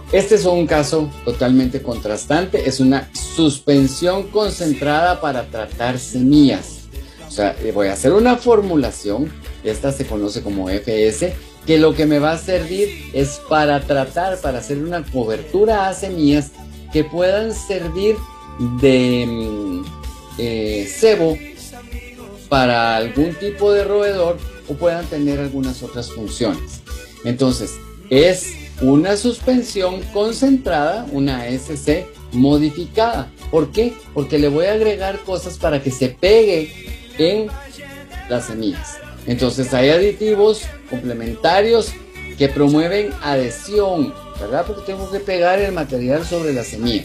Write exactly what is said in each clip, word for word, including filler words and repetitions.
Este es un caso totalmente contrastante, es una suspensión concentrada para tratar semillas. O sea, voy a hacer una formulación, esta se conoce como F S, que lo que me va a servir es para tratar, para hacer una cobertura a semillas que puedan servir de eh, cebo para algún tipo de roedor o puedan tener algunas otras funciones. Entonces, es una suspensión concentrada, una S C modificada. ¿Por qué? Porque le voy a agregar cosas para que se pegue en las semillas. Entonces hay aditivos complementarios que promueven adhesión, ¿verdad? Porque tengo que pegar el material sobre la semilla.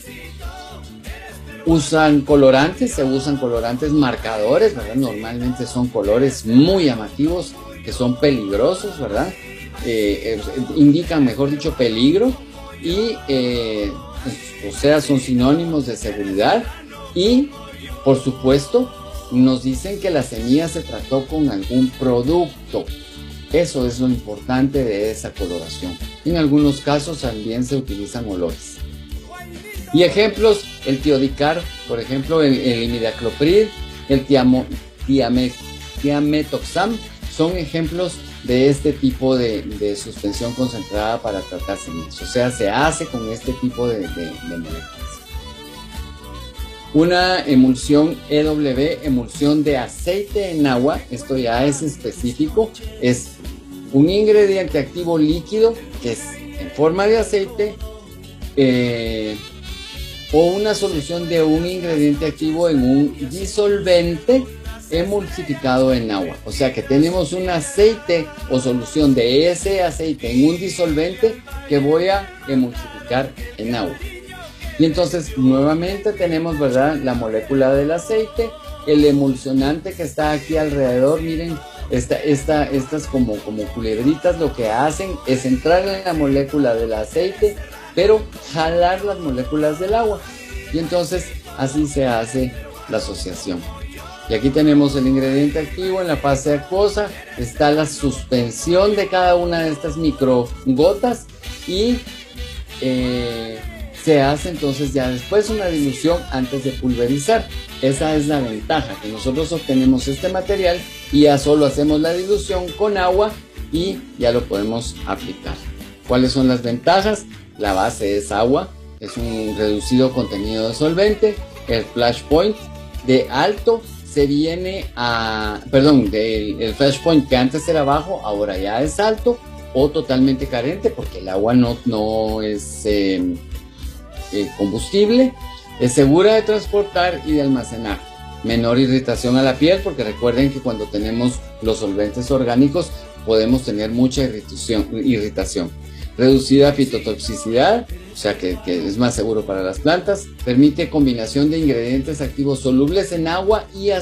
Usan colorantes, se usan colorantes marcadores, ¿verdad? Normalmente son colores muy llamativos que son peligrosos, ¿verdad? Eh, eh, indican, mejor dicho, peligro y, eh, o sea, son sinónimos de seguridad y, por supuesto, nos dicen que la semilla se trató con algún producto. Eso es lo importante de esa coloración. En algunos casos también se utilizan olores. Y ejemplos, el tiodicar, por ejemplo, el, el imidacloprid, el tiamo, tiame, tiametoxam, son ejemplos de este tipo de, de suspensión concentrada para tratar semillas. O sea, se hace con este tipo de, de, de moléculas. Una emulsión E W, emulsión de aceite en agua, esto ya es específico, es un ingrediente activo líquido que es en forma de aceite eh, o una solución de un ingrediente activo en un disolvente emulsificado en agua. O sea que tenemos un aceite o solución de ese aceite en un disolvente que voy a emulsificar en agua. Y entonces nuevamente tenemos, ¿verdad?, la molécula del aceite, el emulsionante que está aquí alrededor. Miren, esta, esta, estas como, como culebritas lo que hacen es entrar en la molécula del aceite, pero jalar las moléculas del agua. Y entonces así se hace la asociación. Y aquí tenemos el ingrediente activo en la fase acuosa, está la suspensión de cada una de estas microgotas y eh, se hace entonces ya después una dilución antes de pulverizar. Esa es la ventaja, que nosotros obtenemos este material y ya solo hacemos la dilución con agua y ya lo podemos aplicar. ¿Cuáles son las ventajas? La base es agua, es un reducido contenido de solvente, el flash point de alto se viene a, perdón, del el flash point que antes era bajo, ahora ya es alto o totalmente carente porque el agua no, no es eh, eh, combustible, es segura de transportar y de almacenar, menor irritación a la piel porque recuerden que cuando tenemos los solventes orgánicos podemos tener mucha irritación, irritación. Reducida fitotoxicidad, o sea que, que es más seguro para las plantas, permite combinación de ingredientes activos solubles en agua y